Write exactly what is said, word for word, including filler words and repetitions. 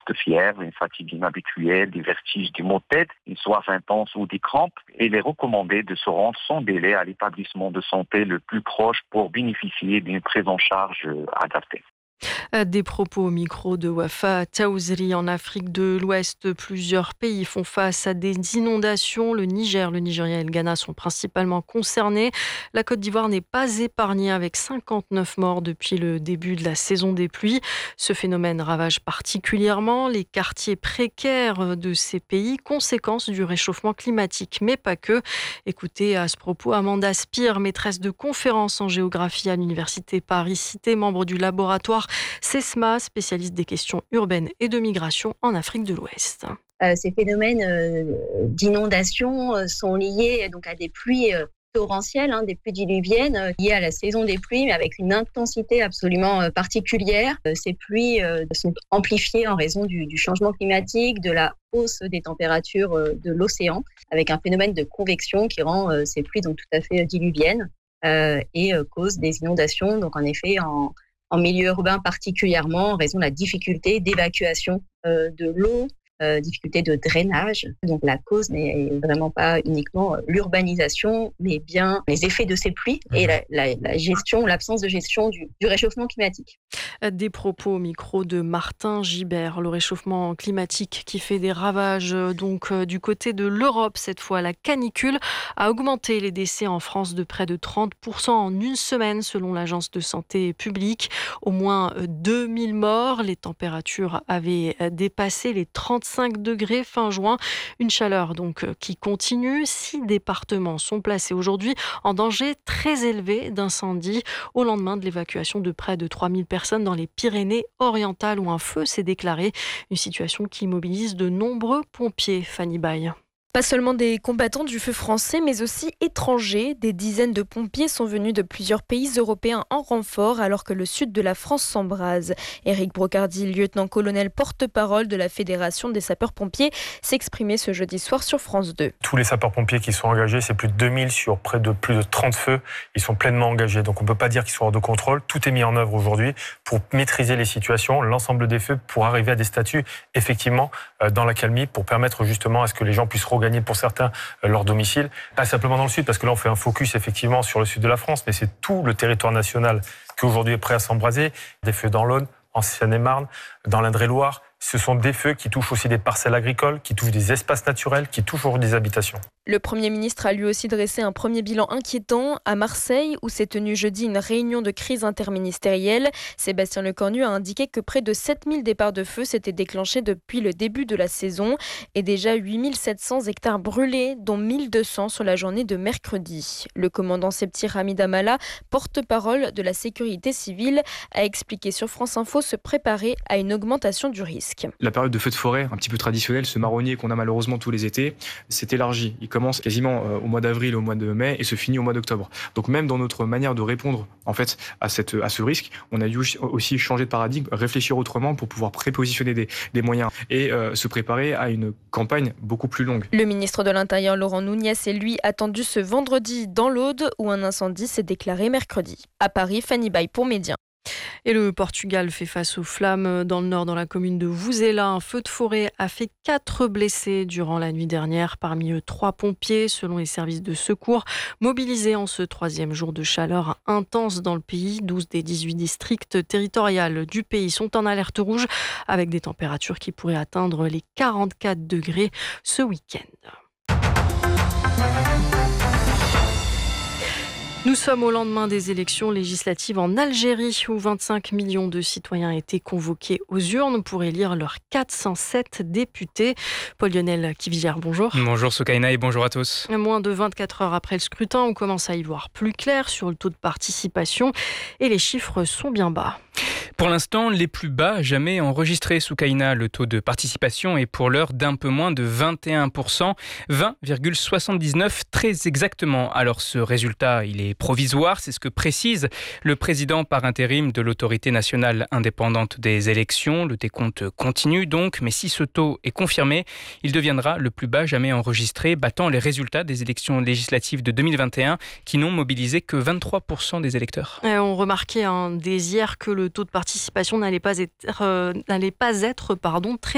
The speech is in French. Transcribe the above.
de fièvre, une fatigue inhabituelle, des vertiges, des maux de tête, une soif intense ou des crampes. Il est recommandé de se rendre sans délai à l'établissement de santé le plus proche pour bénéficier d'une prise en charge adaptée. Des propos au micro de Wafa Taouzri. En Afrique de l'Ouest, plusieurs pays font face à des inondations. Le Niger, le Nigeria et le Ghana sont principalement concernés. La Côte d'Ivoire n'est pas épargnée avec cinquante-neuf morts depuis le début de la saison des pluies. Ce phénomène ravage particulièrement les quartiers précaires de ces pays, conséquence du réchauffement climatique, mais pas que. Écoutez à ce propos Amanda Spire, maîtresse de conférences en géographie à l'Université Paris-Cité, membre du laboratoire SESMA, spécialiste des questions urbaines et de migration en Afrique de l'Ouest. Euh, ces phénomènes euh, d'inondation euh, sont liés donc à des pluies euh, torrentielles, hein, des pluies diluviennes euh, liées à la saison des pluies, mais avec une intensité absolument euh, particulière. Euh, ces pluies euh, sont amplifiées en raison du, du changement climatique, de la hausse des températures euh, de l'océan, avec un phénomène de convection qui rend euh, ces pluies donc tout à fait euh, diluviennes euh, et euh, cause des inondations. Donc en effet, en en milieu urbain particulièrement, en raison de la difficulté d'évacuation euh, de l'eau, euh, difficulté de drainage. Donc la cause n'est vraiment pas uniquement l'urbanisation, mais bien les effets de ces pluies et la, la, la gestion, l'absence de gestion du, du réchauffement climatique. Des propos au micro de Martin Gibert. Le réchauffement climatique qui fait des ravages donc du côté de l'Europe cette fois. La canicule a augmenté les décès en France de près de trente pour cent en une semaine selon l'Agence de santé publique. Au moins deux mille morts. Les températures avaient dépassé les trente-cinq degrés fin juin. Une chaleur donc qui continue. Six départements sont placés aujourd'hui en danger très élevé d'incendie au lendemain de l'évacuation de près de trois mille personnes dans les Pyrénées-Orientales où un feu s'est déclaré. Une situation qui mobilise de nombreux pompiers. Fanny Baye. Pas seulement des combattants du feu français, mais aussi étrangers. Des dizaines de pompiers sont venus de plusieurs pays européens en renfort, alors que le sud de la France s'embrase. Éric Brocardi, lieutenant-colonel porte-parole de la Fédération des sapeurs-pompiers, s'exprimait ce jeudi soir sur France deux. Tous les sapeurs-pompiers qui sont engagés, c'est plus de deux mille sur près de plus de trente feux. Ils sont pleinement engagés, donc on ne peut pas dire qu'ils sont hors de contrôle. Tout est mis en œuvre aujourd'hui pour maîtriser les situations, l'ensemble des feux, pour arriver à des statuts effectivement dans l'accalmie, pour permettre justement à ce que les gens puissent gagner pour certains leur domicile, pas simplement dans le sud, parce que là on fait un focus effectivement sur le sud de la France, mais c'est tout le territoire national qui aujourd'hui est prêt à s'embraser. Des feux dans l'Aune, en Seine-et-Marne, dans l'Indre-et-Loire. Ce sont des feux qui touchent aussi des parcelles agricoles, qui touchent des espaces naturels, qui touchent des habitations. Le Premier ministre a lui aussi dressé un premier bilan inquiétant à Marseille, où s'est tenue jeudi une réunion de crise interministérielle. Sébastien Lecornu a indiqué que près de sept mille départs de feu s'étaient déclenchés depuis le début de la saison et déjà huit mille sept cents hectares brûlés, dont mille deux cents sur la journée de mercredi. Le commandant Septir Hamid Amala, porte-parole de la sécurité civile, a expliqué sur France Info se préparer à une augmentation du risque. La période de feu de forêt, un petit peu traditionnelle, ce marronnier qu'on a malheureusement tous les étés, s'est élargi. Il commence quasiment au mois d'avril, au mois de mai et se finit au mois d'octobre. Donc même dans notre manière de répondre en fait à, cette, à ce risque, on a dû aussi changer de paradigme, réfléchir autrement pour pouvoir prépositionner des, des moyens et euh, se préparer à une campagne beaucoup plus longue. Le ministre de l'Intérieur Laurent Nunez est lui attendu ce vendredi dans l'Aude où un incendie s'est déclaré mercredi. À Paris, Fanny Baye pour Média. Et le Portugal fait face aux flammes dans le nord, dans la commune de Vuzela. Un feu de forêt a fait quatre blessés durant la nuit dernière. Parmi eux, trois pompiers, selon les services de secours, mobilisés en ce troisième jour de chaleur intense dans le pays. douze des dix-huit districts territoriaux du pays sont en alerte rouge, avec des températures qui pourraient atteindre les quarante-quatre degrés ce week-end. Nous sommes au lendemain des élections législatives en Algérie où vingt-cinq millions de citoyens étaient convoqués aux urnes pour élire leurs quatre cent sept députés. Paul-Lionel Kivigère, bonjour. Bonjour Soukaina et bonjour à tous. Moins de vingt-quatre heures après le scrutin, on commence à y voir plus clair sur le taux de participation et les chiffres sont bien bas. Pour l'instant, les plus bas jamais enregistrés. Soukaina, le taux de participation est pour l'heure d'un peu moins de vingt et un pour cent, vingt virgule soixante-dix-neuf très exactement. Alors ce résultat, il est provisoire, c'est ce que précise le président par intérim de l'autorité nationale indépendante des élections. Le décompte continue donc, mais si ce taux est confirmé, il deviendra le plus bas jamais enregistré, battant les résultats des élections législatives de deux mille vingt et un qui n'ont mobilisé que vingt-trois pour cent des électeurs. Et on remarquait hein, dès hier que le taux de participation n'allait pas être, euh, n'allait pas être pardon, très